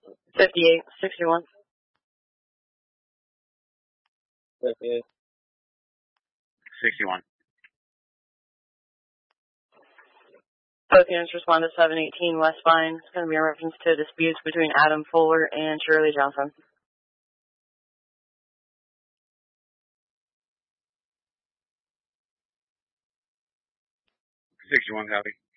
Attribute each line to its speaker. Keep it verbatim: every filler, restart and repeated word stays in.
Speaker 1: fifty-eight, sixty-one.
Speaker 2: fifty-eight.
Speaker 3: sixty-one.
Speaker 1: Both units respond to seven eighteen West Vine. It's going to be in reference to disputes between Adam Fuller and Shirley Johnson.
Speaker 3: sixty-one, copy.